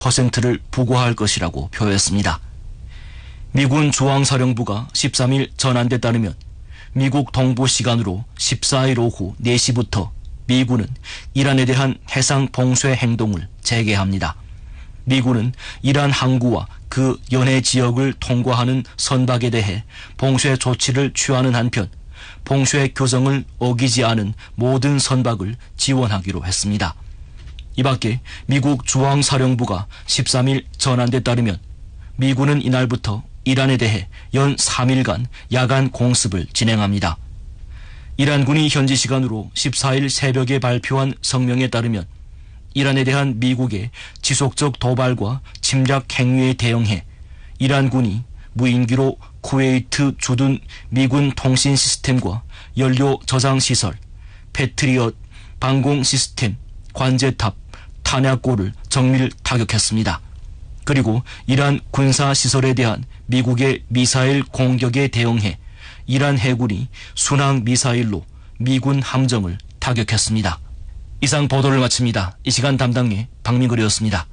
퍼센트를 부과할 것이라고 표했습니다. 미군 중앙사령부가 13일 전한데 따르면 미국 동부 시간으로 14일 오후 4시부터 미군은 이란에 대한 해상 봉쇄 행동을 재개합니다. 미군은 이란 항구와 그 연해 지역을 통과하는 선박에 대해 봉쇄 조치를 취하는 한편 봉쇄 규정을 어기지 않은 모든 선박을 지원하기로 했습니다. 이 밖에 미국 중앙사령부가 13일 전한데 따르면 미군은 이날부터 이란에 대해 연 3일간 야간 공습을 진행합니다. 이란군이 현지 시간으로 14일 새벽에 발표한 성명에 따르면 이란에 대한 미국의 지속적 도발과 침략 행위에 대응해 이란군이 무인기로 쿠웨이트 주둔 미군 통신 시스템과 연료 저장 시설, 패트리엇 방공 시스템, 관제탑, 탄약고를 정밀 타격했습니다. 그리고 이란 군사 시설에 대한 미국의 미사일 공격에 대응해 이란 해군이 순항 미사일로 미군 함정을 타격했습니다. 이상 보도를 마칩니다. 이 시간 담당의 박민걸이었습니다.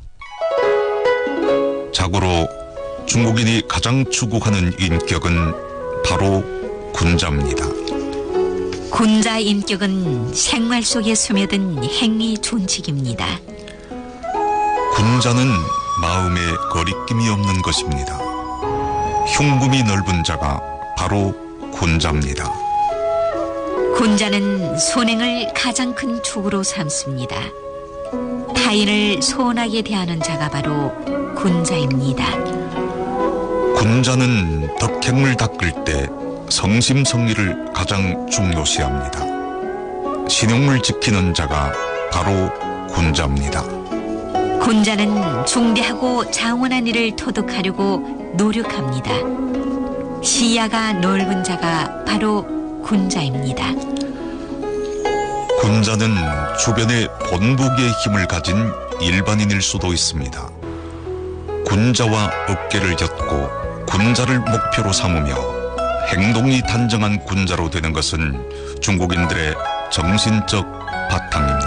자고로 중국인이 가장 추구하는 인격은 바로 군자입니다. 군자 인격은 생활 속에 스며든 행위 존칙입니다. 군자는 마음에 거리낌이 없는 것입니다. 흉금이 넓은 자가 바로 군자입니다. 군자는 손행을 가장 큰 축으로 삼습니다. 타인을 소원하게 대하는 자가 바로 군자입니다. 군자는 덕행을 닦을 때 성심성의를 가장 중요시합니다. 신용을 지키는 자가 바로 군자입니다. 군자는 중대하고 장원한 일을 토득하려고 노력합니다. 시야가 넓은 자가 바로 군자입니다. 군자는 주변에 본보기의 힘을 가진 일반인일 수도 있습니다. 군자와 어깨를 엮고 군자를 목표로 삼으며 행동이 단정한 군자로 되는 것은 중국인들의 정신적 바탕입니다.